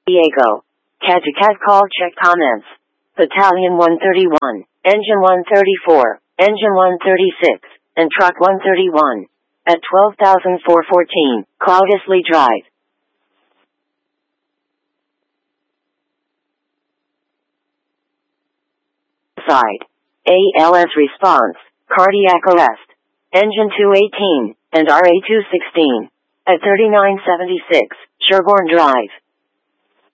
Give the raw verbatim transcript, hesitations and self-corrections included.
Diego. Cat to cat call, check comments. Battalion one thirty-one, Engine one thirty-four, Engine one thirty-six, and Truck one thirty-one. At twelve thousand four hundred fourteen, Cloudesley Drive. Side. A L S response, cardiac arrest. Engine two eighteen, and R A two sixteen. At thirty-nine seventy-six, Sherborne Drive.